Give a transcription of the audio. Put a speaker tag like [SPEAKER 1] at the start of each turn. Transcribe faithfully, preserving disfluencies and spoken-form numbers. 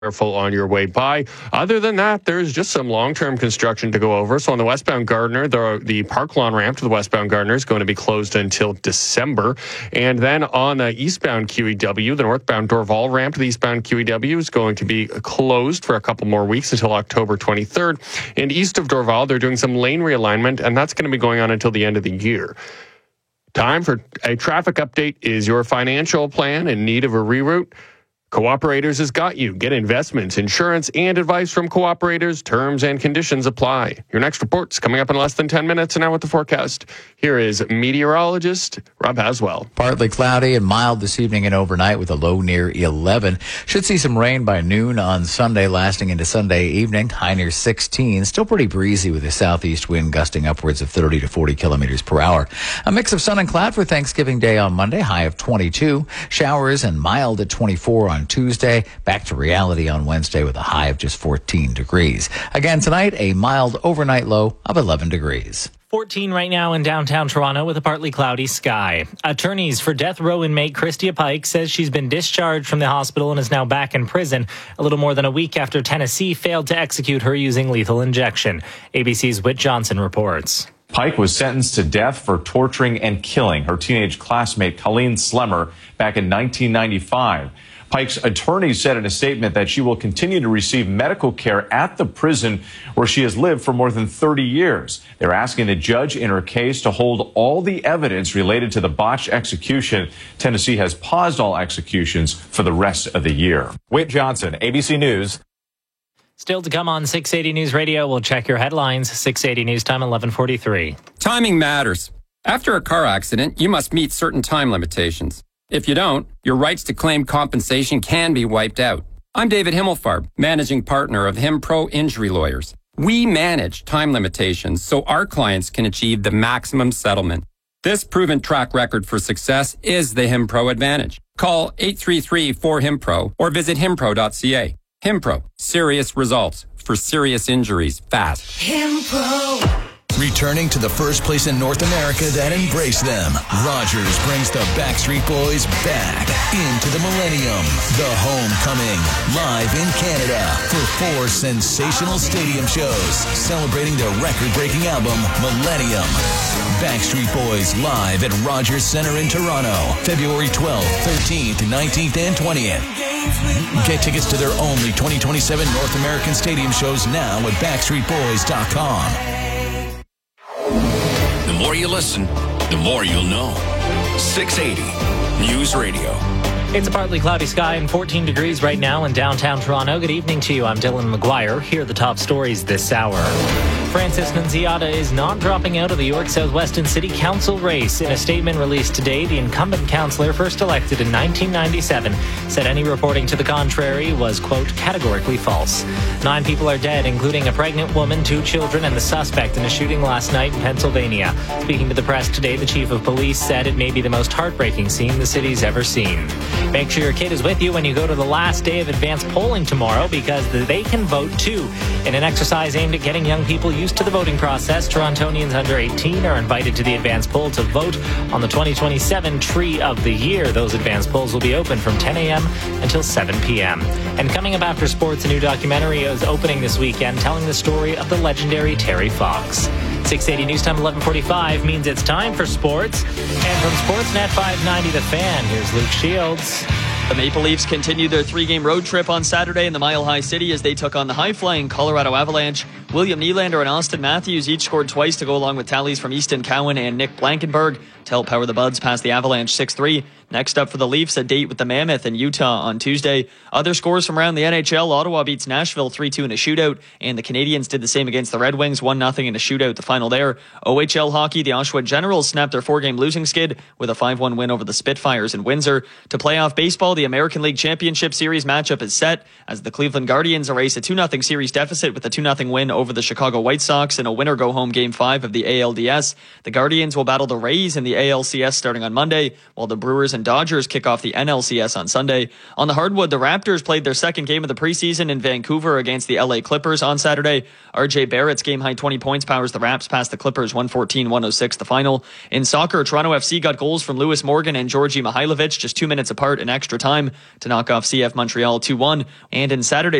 [SPEAKER 1] Careful on your way by. Other than that, there's just some long-term construction to go over. So on the westbound Gardiner, the, the Park Lawn ramp to the westbound Gardiner is going to be closed until December. And then on the eastbound Q E W, the northbound Dorval ramp to the eastbound Q E W is going to be closed for a couple more weeks until October twenty-third. And east of Dorval, they're doing some lane realignment, and that's going to be going on until the end of the year. Time for a traffic update. Is your financial plan in need of a reroute? Cooperators has got you. Get investments, insurance, and advice from Cooperators. Terms and conditions apply. Your next report's coming up in less than ten minutes. And now with the forecast, here is meteorologist Rob Haswell.
[SPEAKER 2] Partly cloudy and mild this evening and overnight with a low near eleven. Should see some rain by noon on Sunday, lasting into Sunday evening. High near sixteen. Still pretty breezy with a southeast wind gusting upwards of thirty to forty kilometers per hour. A mix of sun and cloud for Thanksgiving Day on Monday. High of twenty-two. Showers and mild at twenty-four on Tuesday. Back to reality on Wednesday with a high of just fourteen degrees. Again tonight, a mild overnight low of eleven degrees.
[SPEAKER 3] fourteen right now in downtown Toronto with a partly cloudy sky. Attorneys for death row inmate Christia Pike says she's been discharged from the hospital and is now back in prison a little more than a week after Tennessee failed to execute her using lethal injection. A B C's Whit Johnson reports.
[SPEAKER 4] Pike was sentenced to death for torturing and killing her teenage classmate Colleen Slemmer back in nineteen ninety-five. Pike's attorney said in a statement that she will continue to receive medical care at the prison where she has lived for more than thirty years. They're asking the judge in her case to hold all the evidence related to the botched execution. Tennessee has paused all executions for the rest of the year. Whit Johnson, A B C News.
[SPEAKER 3] Still to come on six eighty News Radio, we'll check your headlines. six eighty News Time, eleven forty-three.
[SPEAKER 5] Timing matters. After a car accident, you must meet certain time limitations. If you don't, your rights to claim compensation can be wiped out. I'm David Himmelfarb, managing partner of HimPro Injury Lawyers. We manage time limitations so our clients can achieve the maximum settlement. This proven track record for success is the HimPro advantage. Call eight three three four HimPro or visit himpro dot c a. HimPro, serious results for serious injuries fast.
[SPEAKER 6] HimPro. Returning to the first place in North America that embraced them, Rogers brings the Backstreet Boys back into the Millennium. The Homecoming, live in Canada for four sensational stadium shows celebrating their record-breaking album, Millennium. Backstreet Boys live at Rogers Centre in Toronto, February twelfth, thirteenth, nineteenth, and twentieth. Get tickets to their only twenty twenty-seven North American stadium shows now at backstreet boys dot com.
[SPEAKER 7] The more you listen, the more you'll know. six eighty News Radio.
[SPEAKER 3] It's a partly cloudy sky and fourteen degrees right now in downtown Toronto. Good evening to you. I'm Dylan McGuire. Here are the top stories this hour. Francis Nunziata is not dropping out of the York South-Weston City Council race. In a statement released today, the incumbent councillor, first elected in nineteen ninety-seven, said any reporting to the contrary was, quote, categorically false. Nine people are dead, including a pregnant woman, two children, and the suspect in a shooting last night in Pennsylvania. Speaking to the press today, the chief of police said it may be the most heartbreaking scene the city's ever seen. Make sure your kid is with you when you go to the last day of advanced polling tomorrow, because they can vote too. In an exercise aimed at getting young people used to the voting process, Torontonians under eighteen are invited to the advanced poll to vote on the twenty twenty-seven Tree of the Year. Those advanced polls will be open from ten a.m. until seven p.m. And coming up after sports, a new documentary is opening this weekend telling the story of the legendary Terry Fox. six eighty News Time, eleven forty-five means it's time for sports. And from Sportsnet five ninety The Fan, here's Luke Shields.
[SPEAKER 8] The Maple Leafs continue their three-game road trip on Saturday in the Mile High City as they took on the high-flying Colorado Avalanche. William Nylander and Austin Matthews each scored twice to go along with tallies from Easton Cowan and Nick Blankenberg to help power the Buds past the Avalanche six three. Next up for the Leafs, a date with the Mammoth in Utah on Tuesday. Other scores from around the N H L, Ottawa beats Nashville three two in a shootout, and the Canadiens did the same against the Red Wings, one nothing in a shootout, the final there. O H L hockey, the Oshawa Generals snapped their four-game losing skid with a five one win over the Spitfires in Windsor. To playoff baseball, the American League Championship Series matchup is set as the Cleveland Guardians erase a two nothing series deficit with a two nothing win over the Chicago White Sox in a winner-go-home Game five of the A L D S. The Guardians will battle the Rays in the A L C S starting on Monday, while the Brewers and and Dodgers kick off the N L C S on Sunday. On the hardwood, the Raptors played their second game of the preseason in Vancouver against the L A Clippers on Saturday. R J Barrett's game-high twenty points powers the Raps past the Clippers one fourteen one oh six the final. In soccer, Toronto F C got goals from Lewis Morgan and Georgi Mihailovic just two minutes apart in extra time to knock off C F Montreal two one. And in Saturday